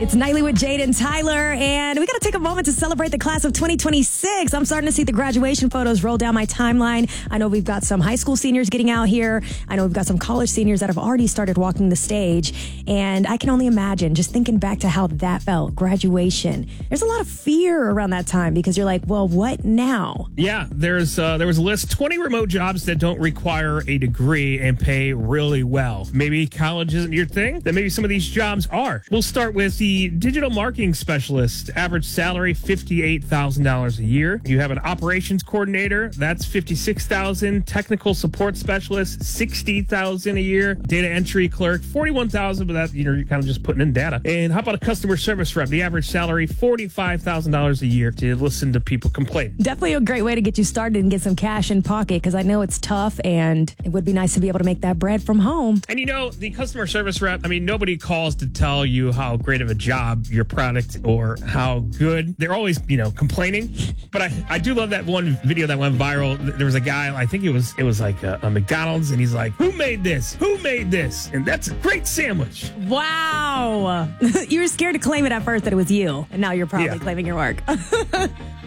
It's Nightly with Jade and Tyler, and we got to take a moment to celebrate the class of 2026. I'm starting to see the graduation photos roll down my timeline. I know we've got some high school seniors getting out here. I know we've got some college seniors that have already started walking the stage, and I can only imagine just thinking back to how that felt, graduation. There's a lot of fear around that time because you're like, well, what now? Yeah, there was a list, 20 remote jobs that don't require a degree and pay really well. Maybe college isn't your thing, then maybe some of these jobs are. We'll start with the digital marketing specialist. Average salary, $58,000 a year. You have an operations coordinator, that's $56,000. Technical support specialist, $60,000 a year. Data entry clerk, $41,000, but that, you're kind of just putting in data. And how about a customer service rep? The average salary, $45,000 a year to listen to people complain. Definitely a great way to get you started and get some cash in pocket because I know it's tough and it would be nice to be able to make that bread from home. And the customer service rep, nobody calls to tell you how great of a job your product or how good. They're always, complaining. But I do love that one video that went viral. There was a guy, I think it was like a McDonald's, and he's like, who made this? Who made this? And that's a great sandwich. Wow. You were scared to claim it at first that it was you, and now you're probably claiming your work.